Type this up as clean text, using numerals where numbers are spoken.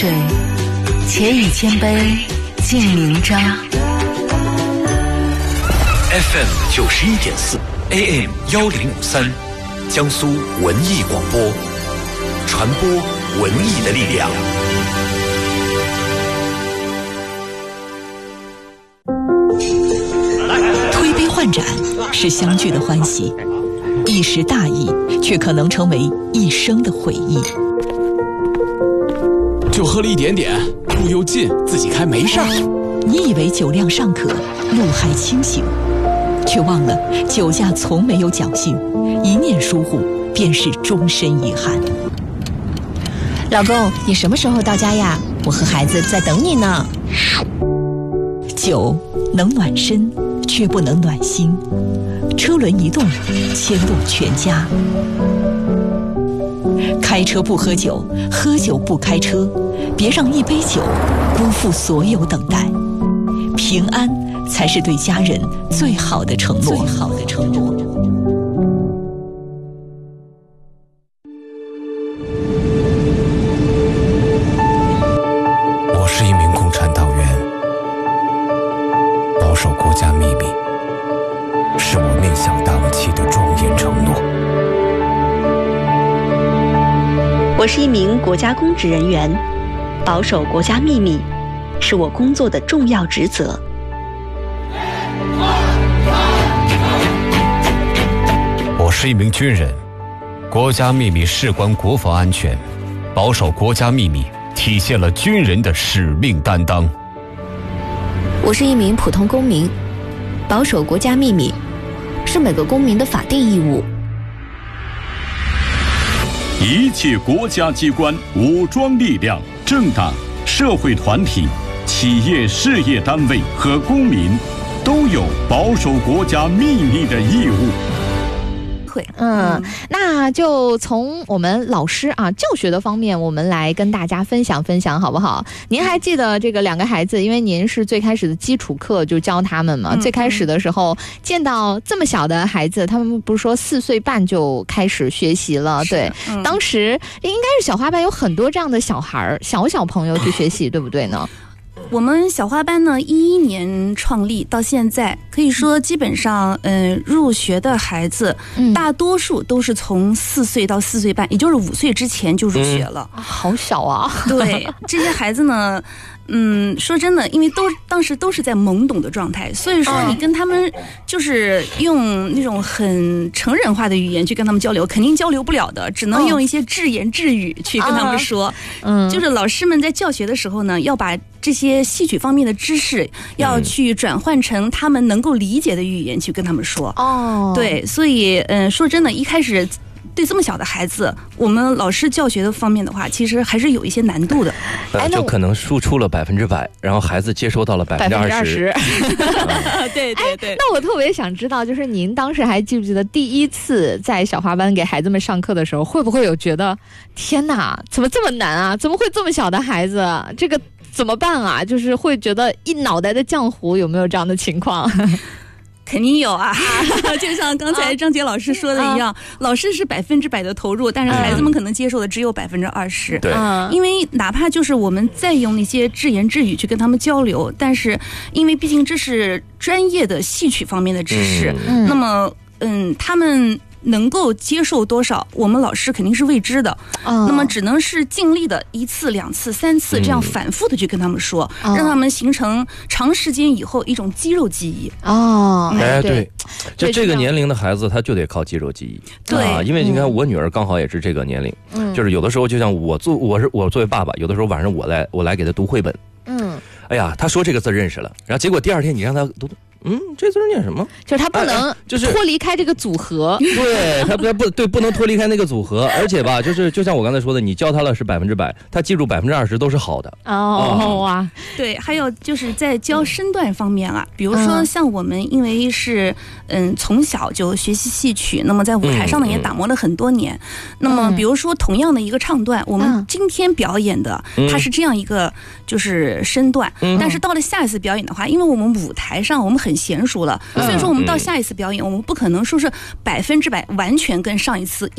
对，且以谦卑敬明章。 FM 91.4 AM 1053，江苏文艺广播，传播文艺的力量。 推杯换盏是相聚的欢喜，一时大意却可能成为一生的回忆。 就喝了一点点，路又近，自己开没事儿。 你以为酒量尚可，路还清醒，却忘了酒驾从没有侥幸，一念疏忽便是终身遗憾。 老公，你什么时候到家呀？我和孩子在等你呢。 酒能暖身，却不能暖心。车轮一动，牵动全家。开车不喝酒，喝酒不开车，别让一杯酒辜负所有等待。平安才是对家人最好的承诺。 我是一名共产党员，保守国家秘密是我面向党旗的庄严承诺。 我是一名国家公职人员，保守国家秘密是我工作的重要职责。 我是一名军人，国家秘密事关国防安全，保守国家秘密体现了军人的使命担当。 我是一名普通公民，保守国家秘密是每个公民的法定义务。 一切国家机关、武装力量、政党、社会团体、企业事业单位和公民都有保守国家秘密的义务。 那就从我们老师教学的方面，我们来跟大家分享分享好不好？您还记得这个两个孩子，因为您是最开始的基础课就教他们嘛，最开始的时候见到这么小的孩子，他们不是说4岁半就开始学习了？对，当时应该是小花班有很多这样的小孩小朋友去学习，对不对呢？ 我们小花班呢，11年创立到现在，可以说基本上，入学的孩子，大多数都是从4岁到4岁半，也就是5岁之前就入学了。 好小啊！ 对，这些孩子呢，说真的，因为当时都是在懵懂的状态，所以说你跟他们就是用那种很成人化的语言去跟他们交流，肯定交流不了的，只能用一些只言只语去跟他们说。就是老师们在教学的时候呢，要把这些戏曲方面的知识要去转换成他们能够理解的语言去跟他们说。对，所以说真的，一开始对这么小的孩子，我们老师教学的方面的话，其实还是有一些难度的。 就可能输出了100%，然后孩子接收到了20%。 对。 那我特别想知道，就是您当时还记不记得第一次在小花班给孩子们上课的时候，会不会有觉得天哪，怎么这么难啊？怎么会这么小的孩子？这个怎么办啊？就是会觉得一脑袋的浆糊，有没有这样的情况？ 肯定有啊，就像刚才张杰老师说的一样，老师是100%的投入，但是孩子们可能接受的只有20%。 对， 因为哪怕就是我们再用那些只言只语去跟他们交流，但是因为毕竟这是专业的戏曲方面的知识，那么他们能够接受多少，我们老师肯定是未知的。那么只能是尽力的1次、2次、3次这样反复的去跟他们说，让他们形成长时间以后一种肌肉记忆。 对，就这个年龄的孩子，他就得靠肌肉记忆。 对， 因为你看我女儿刚好也是这个年龄，就是有的时候就像我作为爸爸，有的时候晚上我来给他读绘本。哎呀，他说这个字认识了，然后结果第二天你让他读。这字念什么？ 就是他不能就是脱离开这个组合。 对，他不能脱离开那个组合，而且吧，就像我刚才说的，你教他了是100%，他记住20%都是好的。 哇， 对，还有就是在教身段方面啊，比如说像我们因为是从小就学习戏曲，那么在舞台上呢也打磨了很多年。那么比如说同样的一个唱段，我们今天表演的它是这样一个就是身段，但是到了下一次表演的话，因为我们舞台上我们很娴熟了，所以说我们到下一次表演，我们不可能说是100%完全跟上一次